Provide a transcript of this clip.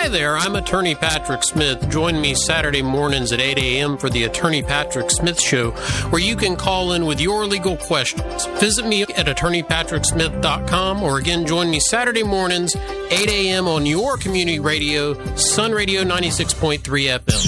there, I'm Attorney Patrick Smith. Join me Saturday mornings at 8 a.m. for the Attorney Patrick Smith Show, where you can call in with your legal questions. Visit me at attorneypatricksmith.com, or again, join me Saturday mornings, 8 a.m. on your community radio, Sun Radio 96.3 FM.